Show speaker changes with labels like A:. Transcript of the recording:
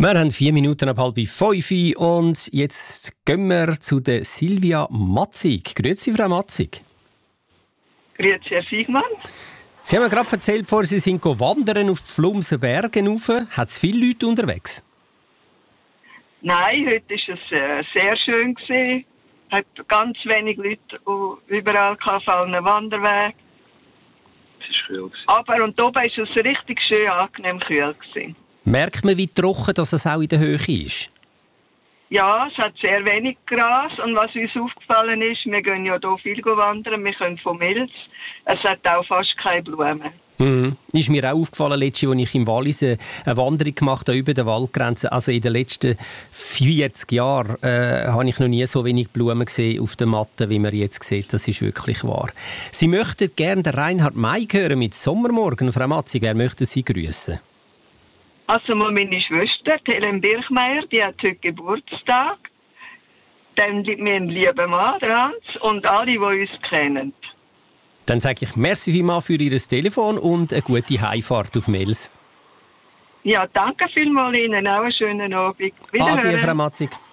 A: Wir haben 4 Minuten ab 4:30 und jetzt gehen wir zu der Silvia Matzig. Grüezi, Frau Matzig.
B: Grüezi, Herr Siegmann.
A: Sie haben mir gerade erzählt, vorher Sie sind wandern auf die Flumser Berge rauf. Hat es viele Leute unterwegs?
B: Nein, heute war es sehr schön. Es hat ganz wenig Leute überall auf allen Wanderwegen.
C: Es war kühl.
B: Aber und oben war es richtig schön angenehm kühl.
A: Merkt man, wie trocken dass es auch in der Höhe ist?
B: Ja, es hat sehr wenig Gras. Und was uns aufgefallen ist, wir gehen ja hier viel wandern, wir kommen vom Milz. Es hat auch fast keine Blumen.
A: Ist mir auch aufgefallen, letztes Jahr, als ich im Wallis eine Wanderung gemacht habe über die Waldgrenze. Also in den letzten 40 Jahren habe ich noch nie so wenig Blumen gesehen auf der Matte, wie man jetzt sieht. Das ist wirklich wahr. Sie möchten gerne den Reinhard May hören mit Sommermorgen. Frau Matzig, wer möchte Sie grüßen?
B: Also meine Schwester, Helen Birchmeier, die hat heute Geburtstag. Dann mein lieber Mann, der Hans, und alle, die uns kennen.
A: Dann sage ich merci vielmals für Ihr Telefon und eine gute Heimfahrt auf Mels.
B: Ja, danke vielmals Ihnen. Auch einen schönen Abend.
A: Adieu, Frau Matzig.